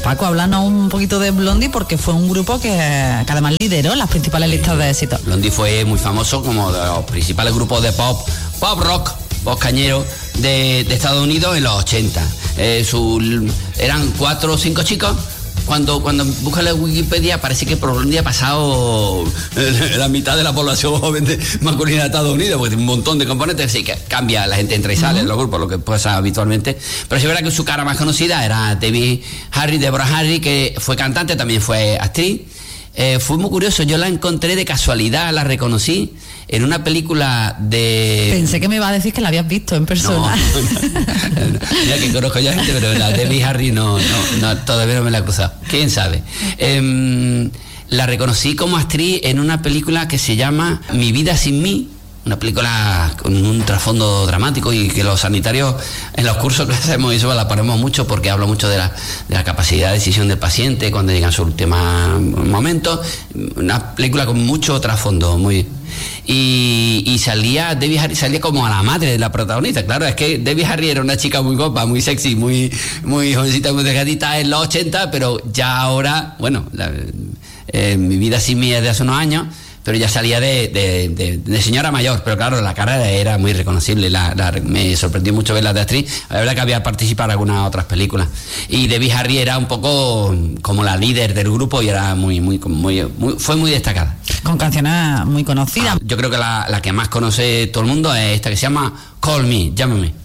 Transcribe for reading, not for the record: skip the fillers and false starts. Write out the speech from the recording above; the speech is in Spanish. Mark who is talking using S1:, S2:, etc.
S1: Paco, háblanos un poquito de Blondie, porque fue un grupo que además lideró las principales listas de éxito.
S2: Blondie fue muy famoso como de los principales grupos de pop rock, pop cañero de Estados Unidos en los 80. Eran 4 o 5 chicos. Cuando buscas la Wikipedia parece que por Blondie ha pasado la mitad de la población joven masculina de Estados Unidos, porque tiene un montón de componentes, así que cambia, la gente entra y sale en los grupos, lo que pasa habitualmente. Pero sí es verdad que su cara más conocida era Deborah Harry, que fue cantante, también fue actriz. Fue muy curioso, yo la encontré de casualidad, la reconocí en una película de...
S1: Pensé que me iba a decir que la habías visto en persona.
S2: No. Mira que conozco ya gente, pero la Debbie Harry no, todavía no me la he cruzado. ¿Quién sabe? La reconocí como actriz en una película que se llama Mi vida sin mí, una película con un trasfondo dramático, y que los sanitarios en los cursos que hacemos eso la ponemos mucho, porque habla mucho de la capacidad de decisión del paciente cuando llegan sus últimos momentos. Una película con mucho trasfondo, y salía Debbie Harry, salía como a la madre de la protagonista. Claro, es que Debbie Harry era una chica muy guapa, muy sexy, muy jovencita, muy delgadita en los 80, pero ya ahora, bueno, Mi vida sin mí es de hace unos años, pero ya salía de señora mayor, pero claro, la cara era muy reconocible. Me sorprendió mucho verla de actriz. La verdad que había participado en algunas otras películas. Y Debbie Harry era un poco como la líder del grupo, y era fue muy destacada.
S1: Con canciones muy conocidas.
S2: Yo creo que la que más conoce todo el mundo es esta, que se llama Call Me, Llámame.